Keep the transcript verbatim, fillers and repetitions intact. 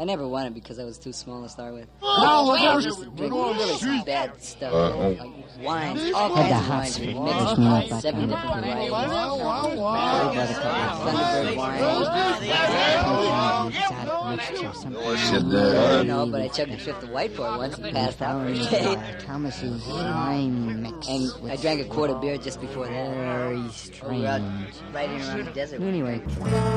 never won it because I was too small to start with. Oh, I used to drink really bad stuff, like wines, all Had the kinds of wines, hots mixed for me. like seven different varieties. Thunderbird wine. I don't know, but I chugged a fifth of white boy once and passed out for a day. Thomas's wine mix. And I drank a quart of beer just before that. Very We were out strange. riding around the desert. Anyway.